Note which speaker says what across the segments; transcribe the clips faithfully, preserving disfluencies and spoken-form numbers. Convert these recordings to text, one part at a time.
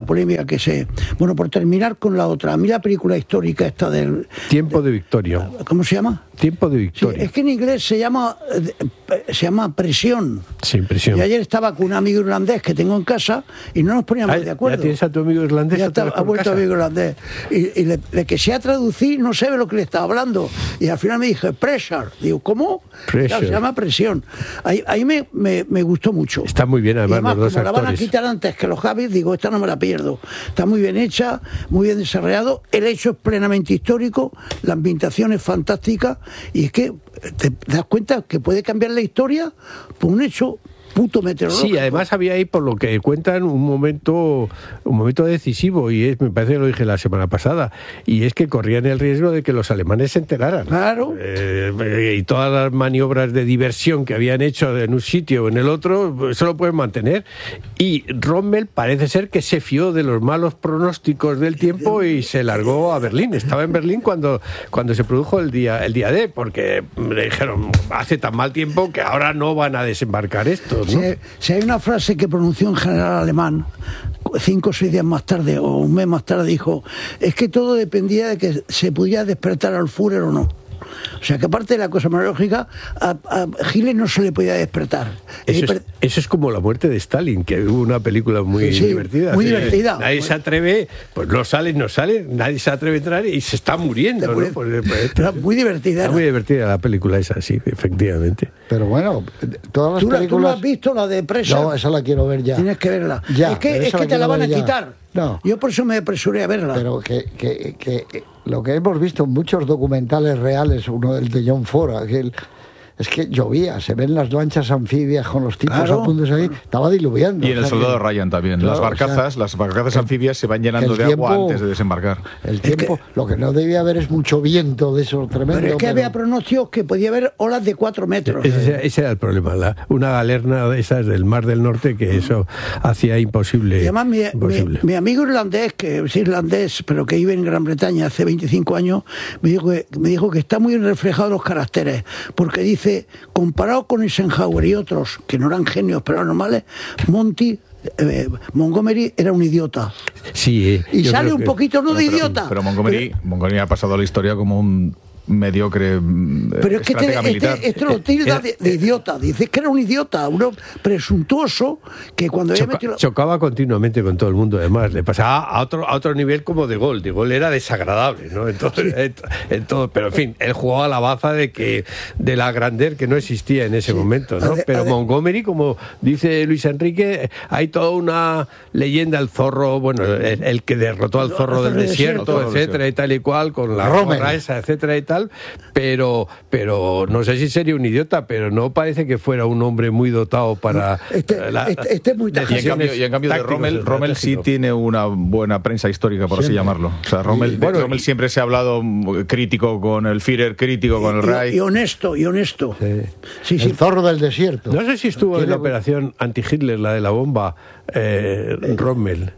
Speaker 1: polémica que se... Bueno, por terminar con la otra, a mí la película histórica esta del...
Speaker 2: Tiempo de Victoria.
Speaker 1: ¿Cómo se llama?
Speaker 2: Tiempo de Victoria.
Speaker 1: Sí, es que en inglés se llama se llama Presión.
Speaker 2: Sí, Presión.
Speaker 1: Y ayer estaba con un amigo irlandés que tengo en casa y no nos poníamos
Speaker 2: Ay,
Speaker 1: de acuerdo.
Speaker 2: ¿Ya tienes a tu amigo irlandés?
Speaker 1: Ya está, ha vuelto amigo irlandés. Y, y le, le que sea traducir, no sabe lo que le estaba hablando. Y al final me dije, pressure. Digo, ¿cómo? Claro, se llama Presión. Ahí, ahí me, me, me gustó mucho.
Speaker 2: Está muy bien, además,
Speaker 1: y además
Speaker 2: los dos
Speaker 1: como
Speaker 2: actores.
Speaker 1: La van a quitar antes que los Javis, digo, esta no me la pierdo. Está muy bien hecha, muy bien desarrollado. El hecho es plenamente histórico, la ambientación es fantástica y es que te das cuenta que puede cambiar la historia por un hecho puto meteorológico.
Speaker 2: Sí, además había ahí, por lo que cuentan, un momento un momento decisivo, y es, me parece que lo dije la semana pasada, y es que corrían el riesgo de que los alemanes se enteraran.
Speaker 1: Claro.
Speaker 2: Eh, y todas las maniobras de diversión que habían hecho en un sitio o en el otro, eso lo pueden mantener. Y Rommel parece ser que se fió de los malos pronósticos del tiempo y se largó a Berlín. Estaba en Berlín cuando, cuando se produjo el día, el día D, porque le dijeron, hace tan mal tiempo que ahora no van a desembarcar estos, ¿no?
Speaker 1: Si, si hay una frase que pronunció un general alemán cinco o seis días más tarde o un mes más tarde, dijo, es que todo dependía de que se pudiera despertar al Führer o no. O sea, que aparte de la cosa meteorológica, a, a Hitler no se le podía despertar.
Speaker 2: Eso es, eso es como la muerte de Stalin, que hubo una película muy
Speaker 1: sí,
Speaker 2: divertida.
Speaker 1: Muy
Speaker 2: sí,
Speaker 1: divertida.
Speaker 2: Nadie
Speaker 1: pues,
Speaker 2: se atreve, pues no sale, no sale, nadie se atreve a entrar y se está muriendo, ¿no? Pues,
Speaker 1: pues, pero muy divertida.
Speaker 2: Está muy divertida la película esa, sí, efectivamente.
Speaker 3: Pero bueno, todas las
Speaker 1: ¿Tú,
Speaker 3: películas...
Speaker 1: ¿Tú no has visto la de Presa?
Speaker 3: No, esa la quiero ver ya.
Speaker 1: Tienes que verla.
Speaker 3: Ya,
Speaker 1: es que, es que te la van a quitar.
Speaker 3: No.
Speaker 1: Yo por eso me apresuré a verla.
Speaker 3: Pero que, que, que, que lo que hemos visto en muchos documentales reales, uno del de John Ford, aquel, es que llovía, se ven las lanchas anfibias con los tipos
Speaker 1: claro.
Speaker 3: a punto de salir, estaba diluviando.
Speaker 4: Y en el Soldado que, Ryan también, claro, las barcazas, o sea, las barcazas que, anfibias se van llenando de tiempo, agua antes de desembarcar.
Speaker 3: El tiempo, es que, lo que no debía haber es mucho viento de eso tremendo.
Speaker 1: Pero es que
Speaker 3: pero...
Speaker 1: había pronósticos que podía haber olas de cuatro metros.
Speaker 2: Ese, ese era el problema, la, una galerna de esas del Mar del Norte que eso hacía imposible.
Speaker 1: Y además mi,
Speaker 2: imposible.
Speaker 1: mi, mi amigo irlandés, que es irlandés, pero que vive en Gran Bretaña hace veinticinco años, me dijo que, me dijo que está muy reflejado los caracteres, porque dice, comparado con Eisenhower y otros, que no eran genios pero eran normales, Monty... Eh, Montgomery era un idiota.
Speaker 2: Sí, eh,
Speaker 1: y sale un
Speaker 2: que...
Speaker 1: poquito no de
Speaker 4: pero,
Speaker 1: idiota.
Speaker 4: Pero Montgomery, pero... Montgomery ha pasado a la historia como un mediocre
Speaker 1: pero es que
Speaker 4: estratega
Speaker 1: este,
Speaker 4: militar.
Speaker 1: Este, este lo tilda de, de idiota. Dice que era un idiota, uno presuntuoso que cuando
Speaker 2: Choca,
Speaker 1: metido...
Speaker 2: chocaba continuamente con todo el mundo. Además, le pasaba a otro, a otro nivel como De Gaulle. De Gaulle era desagradable, ¿no? Entonces, sí. en, en todo, pero en fin, él jugaba a la baza de que de la grandeur que no existía en ese sí. momento, ¿no? Ade, pero ade... Montgomery, como dice Luis Enrique, hay toda una leyenda, el zorro, bueno, el, el que derrotó al zorro no, del desierto, desierto etcétera, y tal y cual, con la gorra esa, etcétera y tal. Pero, pero no sé si sería un idiota, pero no parece que fuera un hombre muy dotado para
Speaker 1: este,
Speaker 2: la,
Speaker 1: este, este es muy
Speaker 4: y en cambio, y en cambio de Rommel, Rommel sí tiene una buena prensa histórica, por siempre. Así llamarlo. O sea, Rommel, bueno, Rommel siempre se ha hablado crítico con el Führer, crítico con el Reich.
Speaker 1: Y honesto, y honesto.
Speaker 3: Sí. Sí, sí. El zorro del desierto.
Speaker 2: No sé si estuvo en la operación anti-Hitler, la de la bomba, eh, Rommel.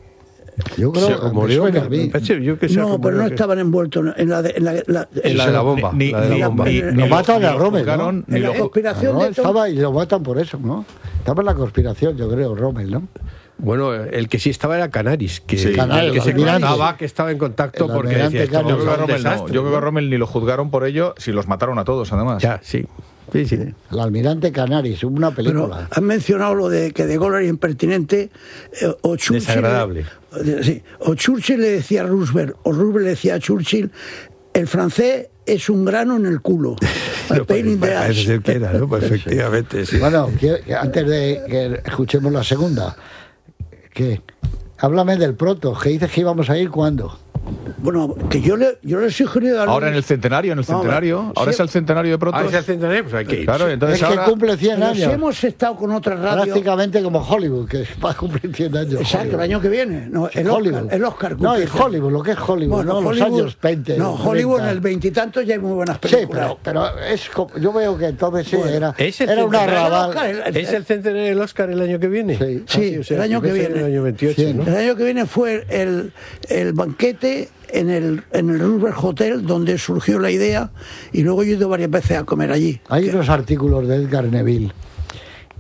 Speaker 3: Yo creo que
Speaker 2: como yo, que, yo que
Speaker 1: no, pero no que... estaban envueltos en la de, en la, la,
Speaker 2: en la de la bomba.
Speaker 4: Ni,
Speaker 2: la de la bomba.
Speaker 4: Ni,
Speaker 3: ni, ni, lo matan a Rommel, ¿no?
Speaker 1: Ni en la conspiración
Speaker 3: no,
Speaker 1: de
Speaker 3: estaba y lo matan por eso, ¿no? Estaba en la conspiración, yo creo, Rommel, ¿no?
Speaker 2: Bueno, el que sí estaba era Canaris, que,
Speaker 4: sí,
Speaker 2: Canaris, que se contaba que estaba en contacto porque decía, esto
Speaker 4: yo, creo Rommel, no. yo creo que a Rommel ni lo juzgaron por ello, si los mataron a todos, además.
Speaker 2: Ya, sí. Sí, sí.
Speaker 3: El almirante Canaris, una película.
Speaker 1: Pero han mencionado lo de que De Gaulle era impertinente eh, o Churchill.
Speaker 2: Desagradable.
Speaker 1: Eh, sí, o Churchill le decía a Roosevelt, o Roosevelt le decía a Churchill, el francés es un grano en el culo.
Speaker 2: No, pain pues, parece ser que era, ¿no? Pues efectivamente, sí.
Speaker 3: Bueno, que, que antes de que escuchemos la segunda, que háblame del proto, que dices que íbamos a ir cuándo.
Speaker 1: Bueno, que yo le, yo le he sugerido a
Speaker 4: ahora en el centenario, en el centenario. No, ahora sí. Es el centenario de Protos.
Speaker 2: Ahora es el centenario, pues hay que ir.
Speaker 4: Claro, entonces
Speaker 3: es
Speaker 4: ahora...
Speaker 3: que cumple cien años.
Speaker 1: Si hemos estado con otras radios.
Speaker 3: Prácticamente como Hollywood, que va a cumplir cien años.
Speaker 1: Exacto,
Speaker 3: Hollywood.
Speaker 1: el año que viene. No, el
Speaker 3: Hollywood.
Speaker 1: Oscar, el Oscar
Speaker 3: no, y Hollywood, lo que es Hollywood. Bueno, no, Hollywood, los años veinte.
Speaker 1: No, Hollywood treinta. En el veintitantos ya hay muy buenas películas.
Speaker 3: Sí, pero, pero es como, yo veo que entonces sí, bueno, era,
Speaker 2: ¿es
Speaker 3: era una arrabal.
Speaker 2: ¿Es el centenario del Oscar el año que viene?
Speaker 1: Sí, sí, o sea, el año que viene.
Speaker 2: El año veintiocho,
Speaker 1: sí, ¿no? El año que viene fue el, el banquete en el, en el Roosevelt Hotel, donde surgió la idea, y luego yo he ido varias veces a comer allí.
Speaker 3: Hay unos artículos de Edgar Neville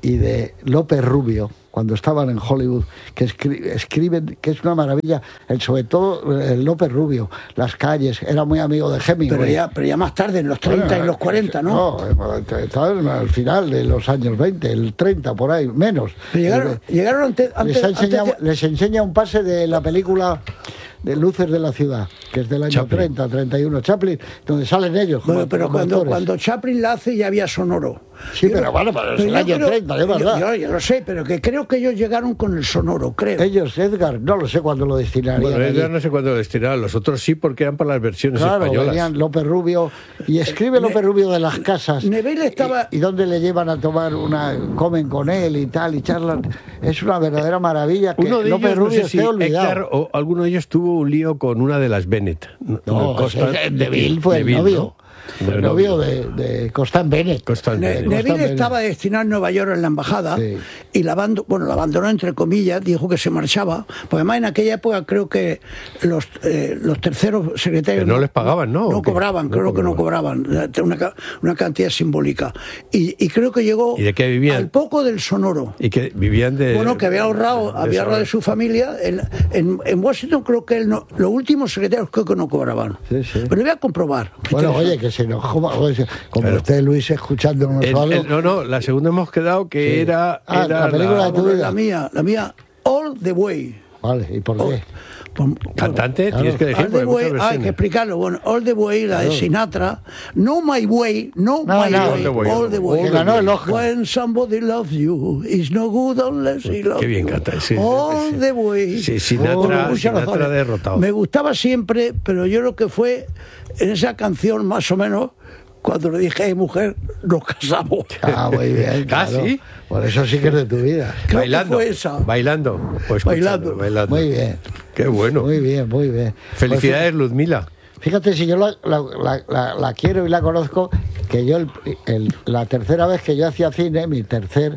Speaker 3: y de López Rubio, cuando estaban en Hollywood, que escri- escriben, que es una maravilla, el, sobre todo el López Rubio, Las calles, era muy amigo de Hemingway.
Speaker 1: Pero ya, pero ya más tarde, en los treinta bueno, y los cuarenta, ¿no?
Speaker 3: No, estaba al final de los años veinte, el treinta, por ahí, menos.
Speaker 1: Pero llegaron,
Speaker 3: eh,
Speaker 1: llegaron antes, antes,
Speaker 3: les, enseña,
Speaker 1: antes de...
Speaker 3: les enseña un pase de la película de Luces de la Ciudad, que es del año Chaplin. treinta, treinta y uno, Chaplin, donde salen ellos.
Speaker 1: Bueno,
Speaker 3: como,
Speaker 1: pero
Speaker 3: como
Speaker 1: cuando,
Speaker 3: actores.
Speaker 1: cuando Chaplin la hace ya había sonoro.
Speaker 3: Sí,
Speaker 1: yo,
Speaker 3: pero bueno, pero es
Speaker 1: pero
Speaker 3: el año
Speaker 1: creo,
Speaker 3: treinta, es verdad.
Speaker 1: Yo, yo, yo lo sé, pero que creo que ellos llegaron con el sonoro, creo.
Speaker 3: Ellos, Edgar, no lo sé cuándo lo destinarían.
Speaker 2: Bueno, Edgar no sé cuándo lo destinaron, los otros sí, porque eran para las versiones
Speaker 3: claro,
Speaker 2: españolas.
Speaker 3: Venían López Rubio, y escribe
Speaker 1: Ne
Speaker 3: López Rubio de las casas.
Speaker 1: Neville estaba...
Speaker 3: Y, y dónde le llevan a tomar una... comen con él y tal, y charlan. Es una verdadera maravilla que
Speaker 2: Uno de
Speaker 3: López
Speaker 2: ellos,
Speaker 3: Rubio
Speaker 2: no sé si
Speaker 3: esté olvidado.
Speaker 2: Héctar o alguno de ellos tuvo un lío con una de las Bennett.
Speaker 3: No,
Speaker 2: Costa,
Speaker 3: Neville fue
Speaker 2: Neville,
Speaker 3: el novio.
Speaker 2: ¿no?
Speaker 3: El novio de, de Constant Bennett.
Speaker 2: Constant
Speaker 1: Ne
Speaker 2: Bennett.
Speaker 1: Neville
Speaker 3: Bennett.
Speaker 1: estaba destinado en Nueva York en la embajada
Speaker 3: Sí.
Speaker 1: y la, abandonó, bueno, la abandonó entre comillas, dijo que se marchaba, porque además en aquella época creo que los, eh, los terceros secretarios
Speaker 2: Pero no les pagaban, ¿no?
Speaker 1: No cobraban,
Speaker 2: No
Speaker 1: creo
Speaker 2: cobraban.
Speaker 1: que no cobraban, una, una cantidad simbólica. Y, y creo que llegó
Speaker 2: ¿Y de qué vivían?
Speaker 1: al poco del sonoro.
Speaker 2: Y que vivían de...
Speaker 1: Bueno, que había ahorrado,
Speaker 2: de
Speaker 1: había ahorrado de
Speaker 2: esa-
Speaker 1: su familia. En, en, en Washington creo que él no, los últimos secretarios creo que no cobraban.
Speaker 3: Sí, sí.
Speaker 1: Pero lo voy a comprobar.
Speaker 3: Bueno, oye, que se nos coma, oye, como
Speaker 2: Pero-
Speaker 3: usted, Luis, escuchándonos
Speaker 2: El-
Speaker 3: o algo.
Speaker 2: el- no, no, la segunda hemos quedado que
Speaker 3: Sí.
Speaker 2: era,
Speaker 3: Ah,
Speaker 2: era
Speaker 3: la película de tu
Speaker 1: Bueno,
Speaker 3: vida.
Speaker 1: la mía, la mía, All the Way.
Speaker 3: Vale, ¿y por
Speaker 1: Oh,
Speaker 3: qué?
Speaker 1: por- por-
Speaker 2: Cantante,
Speaker 3: Claro.
Speaker 2: tienes que decir,
Speaker 1: All the
Speaker 2: porque hay
Speaker 1: Way,
Speaker 2: muchas
Speaker 1: ah, hay que
Speaker 2: versiones.
Speaker 1: explicarlo. Bueno, All the Way, la de
Speaker 3: Claro.
Speaker 1: Sinatra. No My Way, no,
Speaker 3: No,
Speaker 1: My
Speaker 3: no,
Speaker 1: Way,
Speaker 3: All the
Speaker 2: Way,
Speaker 1: All the Way.
Speaker 3: Que ganó el Oscar.
Speaker 1: When somebody loves you, it's no good unless he loves
Speaker 2: Qué bien
Speaker 1: you.
Speaker 2: canta, sí,
Speaker 1: All
Speaker 2: sí.
Speaker 1: the Way.
Speaker 2: Sí, Sinatra-
Speaker 1: Oh, muchas
Speaker 2: Sinatra
Speaker 1: razones.
Speaker 2: derrotado.
Speaker 1: Me gustaba siempre, pero yo creo que fue en esa canción más o menos cuando le dije, hey, mujer, nos casamos.
Speaker 3: Ah, muy bien.
Speaker 2: Ah,
Speaker 3: claro.
Speaker 2: ¿sí?
Speaker 3: Por eso sí que es de tu vida.
Speaker 1: Creo
Speaker 2: Bailando,
Speaker 1: que fue esa.
Speaker 2: bailando, o escuchando,
Speaker 1: Bailando.
Speaker 2: bailando.
Speaker 3: Muy bien.
Speaker 2: Qué bueno.
Speaker 3: Muy bien, muy bien.
Speaker 2: Felicidades, Ludmila.
Speaker 3: Pues, fíjate, si yo la, la, la, la, la quiero y la conozco, que yo, el, el, la tercera vez que yo hacía cine, mi tercer,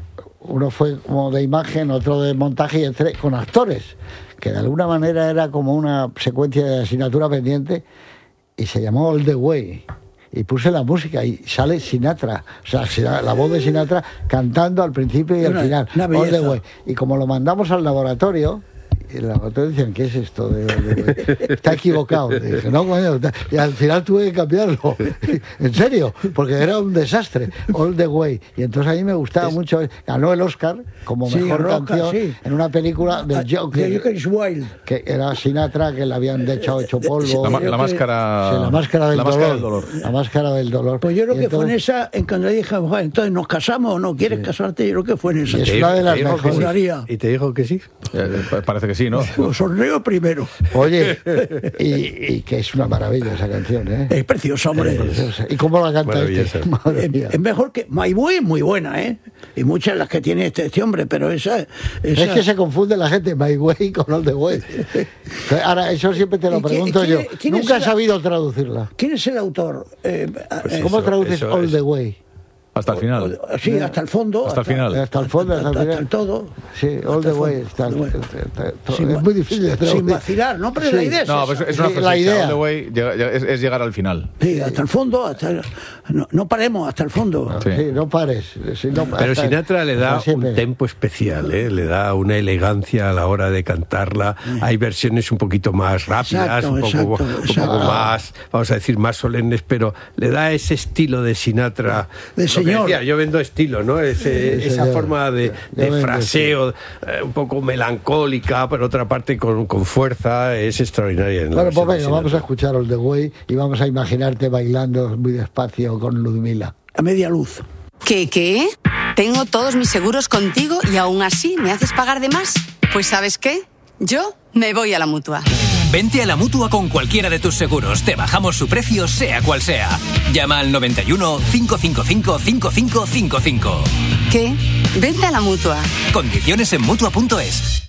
Speaker 3: uno fue como de imagen, otro de montaje y el tres, con actores, que de alguna manera era como una secuencia de asignatura pendiente, y se llamó All the Way. Y puse la música y sale Sinatra, o sea, la voz de Sinatra cantando al principio y al
Speaker 1: Una-
Speaker 3: final.
Speaker 1: una
Speaker 3: All the
Speaker 1: belleza.
Speaker 3: Way. Y como lo mandamos al laboratorio, y el laboratorio decían, ¿qué es esto? De, de- de- está equivocado. Y dije, no, coño, está-". Y al final tuve que cambiarlo. En serio, porque era un desastre. All the Way. Y entonces a mí me gustaba mucho. Ganó el Oscar como
Speaker 1: Sí,
Speaker 3: mejor
Speaker 1: Roca,
Speaker 3: canción
Speaker 1: sí.
Speaker 3: en una película de
Speaker 1: Ah,
Speaker 3: Joker,
Speaker 1: The Joker is Wild.
Speaker 3: que era Sinatra, que le habían hecho, hecho polvo.
Speaker 4: La, ma-
Speaker 1: Creo
Speaker 4: la
Speaker 1: que-
Speaker 4: máscara...
Speaker 3: Sí, la máscara del
Speaker 4: la
Speaker 3: dolor.
Speaker 4: máscara del dolor.
Speaker 3: La máscara del dolor.
Speaker 1: Pues yo creo
Speaker 3: Y
Speaker 1: que fue en
Speaker 3: entonces-
Speaker 1: esa, en cuando le dije, "Joder, entonces nos casamos o no quieres casarte, yo creo que fue en esa.
Speaker 3: Y es
Speaker 2: Te
Speaker 3: una
Speaker 2: dijo-
Speaker 3: de las
Speaker 2: te dijo que
Speaker 3: mejores.
Speaker 2: sí.
Speaker 1: Juraría.
Speaker 2: Y te dijo que sí.
Speaker 4: Eh, pa- parece que sí, ¿no?
Speaker 1: Los sonrío primero.
Speaker 3: Oye, y, y que es una maravilla esa canción, ¿eh?
Speaker 1: Es precioso, hombre.
Speaker 3: Preciosa. ¿Y cómo la canta
Speaker 2: Maravillosa.
Speaker 3: este? Madre
Speaker 1: Es,
Speaker 3: mía.
Speaker 1: es mejor que My Way es muy buena, ¿eh? Y muchas las que tiene este, este hombre, pero esa, esa...
Speaker 3: Es que se confunde la gente, My Way con All the Way. Ahora, eso siempre te lo
Speaker 1: ¿Y quién-
Speaker 3: pregunto
Speaker 1: quién
Speaker 3: yo.
Speaker 1: es- quién es
Speaker 3: Nunca he
Speaker 1: la-
Speaker 3: sabido traducirla.
Speaker 1: ¿Quién es el autor? Eh, eh,
Speaker 3: ¿Cómo
Speaker 2: eso-
Speaker 3: traduces
Speaker 2: eso-
Speaker 3: All
Speaker 2: eso-
Speaker 3: the Way?
Speaker 4: Hasta el final.
Speaker 1: o- sí, hasta el fondo.
Speaker 4: Hasta el final.
Speaker 3: Hasta el fondo, hasta el
Speaker 1: hasta,
Speaker 3: final.
Speaker 1: hasta el todo.
Speaker 3: Sí, All the
Speaker 1: el
Speaker 3: Way.
Speaker 1: fondo,
Speaker 3: Está-
Speaker 1: all the way.
Speaker 3: está- está-
Speaker 1: Sin
Speaker 3: es
Speaker 1: va-
Speaker 3: muy difícil de
Speaker 1: Sin
Speaker 3: traducir.
Speaker 1: vacilar, ¿no? Pero
Speaker 3: Sí.
Speaker 1: la idea es
Speaker 4: No,
Speaker 1: esa.
Speaker 4: pues es una
Speaker 3: Sí,
Speaker 4: frase.
Speaker 3: la idea.
Speaker 4: All the way llega- llega- es, es llegar al final.
Speaker 1: Sí, hasta el fondo, hasta el- no, no paremos hasta el fondo.
Speaker 4: Sí.
Speaker 3: Sí, no pares. Sí, no-
Speaker 2: Pero
Speaker 3: hasta-
Speaker 2: Sinatra le da
Speaker 3: hasta siempre.
Speaker 2: un tempo especial, ¿eh? Le da una elegancia a la hora de cantarla. Hay versiones un poquito más rápidas,
Speaker 1: Exacto,
Speaker 2: un, poco,
Speaker 1: exacto,
Speaker 2: un
Speaker 1: exacto.
Speaker 2: poco más, vamos a decir, más solemnes, pero le da ese estilo de Sinatra.
Speaker 1: De
Speaker 2: Lo que
Speaker 1: señor.
Speaker 2: decía, yo vendo estilo, ¿no? Ese- esa
Speaker 3: señor.
Speaker 2: forma de,
Speaker 3: Yo
Speaker 2: de
Speaker 3: vendo
Speaker 2: fraseo, eh, un poco melancólica, pero otra parte con, con fuerza, es extraordinaria. En la
Speaker 3: Bueno,
Speaker 2: versión
Speaker 3: pues
Speaker 2: de
Speaker 3: venga, vamos a
Speaker 2: Sinatra.
Speaker 3: escuchar All the Way y vamos a imaginarte bailando muy despacio con Ludmila.
Speaker 1: A media luz.
Speaker 5: ¿Qué, qué? Tengo todos mis seguros contigo y aún así me haces pagar de más. Pues ¿sabes qué? Yo me voy a la Mutua.
Speaker 6: Vente a la Mutua con cualquiera de tus seguros. Te bajamos su precio, sea cual sea. Llama al noventa y uno, cinco cinco cinco, cinco cinco cinco cinco.
Speaker 5: ¿Qué? Vente a la Mutua.
Speaker 6: Condiciones en Mutua punto es.